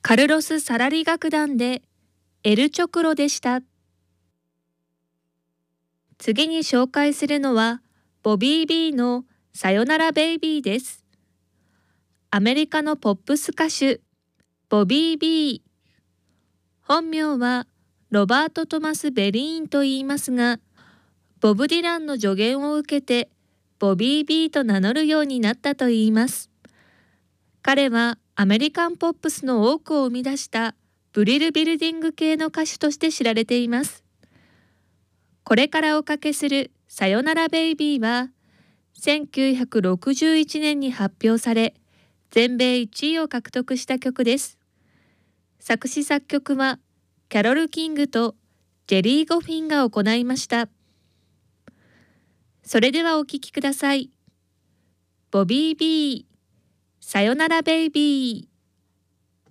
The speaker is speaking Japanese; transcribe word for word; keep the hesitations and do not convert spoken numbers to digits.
カルロス・サラリ楽団でエルチョクロでした。次に紹介するのはボビー・ビーのさよならベイビーです。アメリカのポップス歌手ボビー・ビー。本名はロバート・トマス・ベリーンと言いますが、ボブ・ディランの助言を受けてボビー・ビーと名乗るようになったといいます。彼はアメリカンポップスの多くを生み出したブリル・ビルディング系の歌手として知られています。これからおかけするさよならベイビーはせんきゅうひゃくろくじゅういちねんに発表され、全米いちいを獲得した曲です。作詞作曲はキャロル・キングとジェリー・ゴフィンが行いました。それではお聴きください。ボビー・ビー、さよならベイビー。